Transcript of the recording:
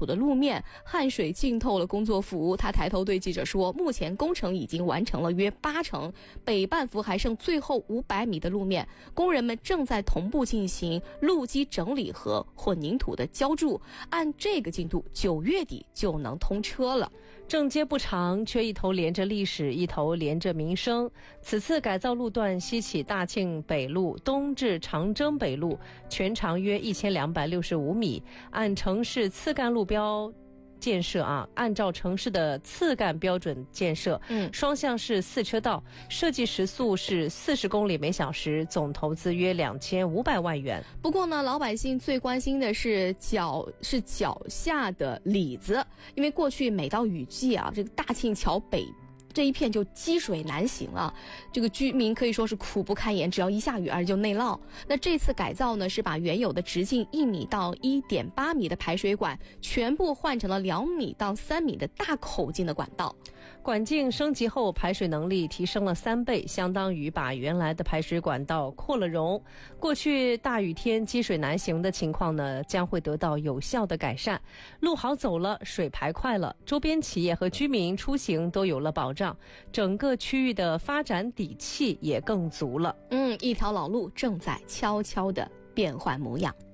土的路面，汗水浸透了工作服。他抬头对记者说，目前工程已经完成了约80%，北半幅还剩最后500米的路面，工人们正在同步进行路基整理和混凝土的浇筑，按这个进度9月底就能通车了。 正街不长，却一头连着历史，一头连着民生。此次改造路段西起大庆北路，东至长征北路，全长约1265米，按城市次干路标建设按照城市的次干标准建设，双向是4车道，设计时速是40公里每小时，总投资约2500万元。 不过呢，老百姓最关心的是脚下的里子，因为过去每到雨季这个大庆桥北这一片就积水难行了，这个居民可以说是苦不堪言，只要一下雨就内涝。那这次改造呢，是把原有的直径1米到1.8米的排水管全部换成了2米到3米的大口径的管道。 管径升级后，排水能力提升了3倍，相当于把原来的排水管道扩了容。过去大雨天积水难行的情况呢，将会得到有效的改善。路好走了，水排快了，周边企业和居民出行都有了保障，整个区域的发展底气也更足了。 一条老路正在悄悄地变换模样。